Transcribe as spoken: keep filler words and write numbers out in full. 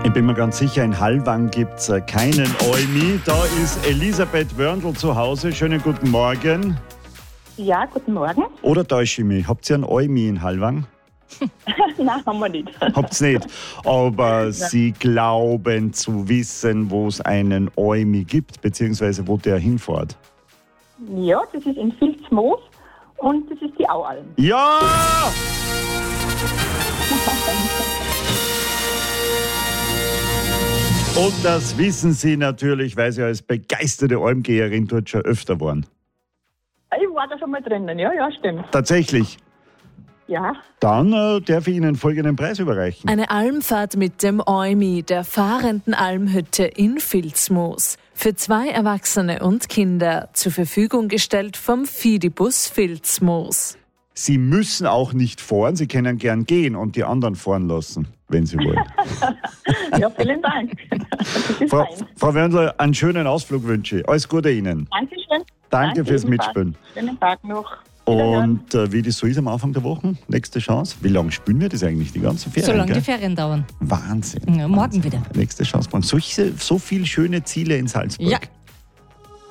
Ich bin mir ganz sicher, in Hallwang gibt es keinen Eumi. Da ist Elisabeth Wörndl zu Hause. Schönen guten Morgen. Ja, guten Morgen. Oder täusche ich mich? Habt ihr einen Eumi in Hallwang? Nein, haben wir nicht. Habt's nicht. Aber ja. Sie glauben zu wissen, wo es einen Eumi gibt, beziehungsweise wo der hinfährt. Ja, das ist in Vilsmoos und das ist die Aualm. Ja! Und das wissen Sie natürlich, weil Sie als begeisterte Almgeherin dort schon öfter waren. Ich war da schon mal drinnen, ja, ja, stimmt. Tatsächlich? Ja. Dann äh, darf ich Ihnen folgenden Preis überreichen. Eine Almfahrt mit dem Eumi, der fahrenden Almhütte in Vilsmoos. Für zwei Erwachsene und Kinder zur Verfügung gestellt vom Fidibus Vilsmoos. Sie müssen auch nicht fahren, Sie können gern gehen und die anderen fahren lassen, wenn Sie wollen. Ja, vielen Dank. Frau, Frau Wörndl, einen schönen Ausflug wünsche ich. Alles Gute Ihnen. Dankeschön. Danke, Danke fürs ebenfalls. Mitspielen. Schönen Tag noch. Und äh, wie das so ist am Anfang der Woche, nächste Chance. Wie lange spielen wir das eigentlich, die ganzen Ferien? So lange gell? die Ferien dauern. Wahnsinn. Ja, morgen Wahnsinn. wieder. Nächste Chance. So, so viele schöne Ziele in Salzburg. Ja.